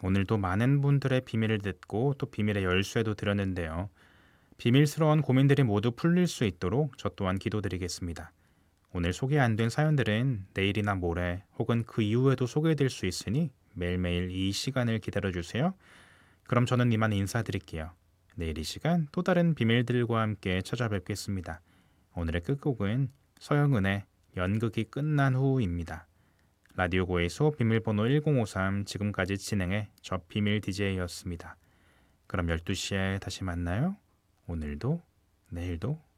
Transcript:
오늘도 많은 분들의 비밀을 듣고 또 비밀의 열쇠도 드렸는데요. 비밀스러운 고민들이 모두 풀릴 수 있도록 저 또한 기도드리겠습니다. 오늘 소개 안 된 사연들은 내일이나 모레 혹은 그 이후에도 소개될 수 있으니 매일매일 이 시간을 기다려주세요. 그럼 저는 이만 인사드릴게요. 내일 이 시간 또 다른 비밀들과 함께 찾아뵙겠습니다. 오늘의 끝곡은 서영은의 연극이 끝난 후입니다. 라디오 고에서 비밀번호 1053 지금까지 진행해 저 비밀 DJ였습니다. 그럼 12시에 다시 만나요. 오늘도 내일도